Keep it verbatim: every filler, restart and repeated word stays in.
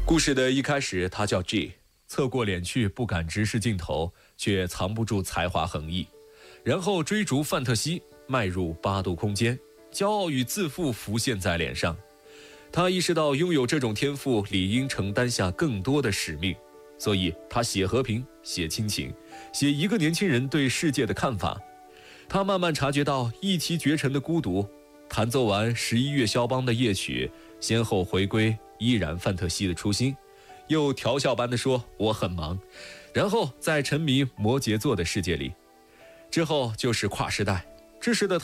故事的一开始，他叫 G， 侧过脸去，不敢直视镜头，却藏不住才华横溢。然后追逐范特西，迈入八度空间，骄傲与自负浮现在脸上。他意识到拥有这种天赋，理应承担下更多的使命，所以他写和平，写亲情，写一个年轻人对世界的看法。他慢慢察觉到一骑绝尘的孤独，弹奏完十一月肖邦的夜曲，先后回归依然范特西的初心，又调笑般地说我很忙，然后再沉迷摩羯座的世界里。之后就是跨时代，这时的